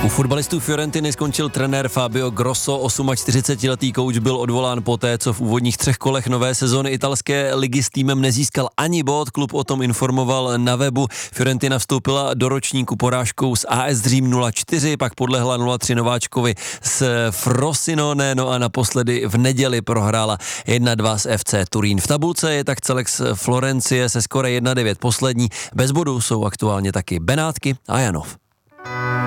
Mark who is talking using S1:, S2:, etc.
S1: U fotbalistů Fiorentiny skončil trenér Fabio Grosso, 48letý kouč byl odvolán poté, co v úvodních 3 kolech nové sezony italské ligy s týmem nezískal ani bod. Klub o tom informoval na webu. Fiorentina vstoupila do ročníku porážkou s AS Řím 0-4, pak podlehla 0-3 nováčkovi s Frosinone, no a naposledy v neděli prohrála 1-2 s FC Turín. V tabulce je tak celek z Florencie se skore 1-9 poslední. Bez bodů jsou aktuálně taky Benátky a Janov.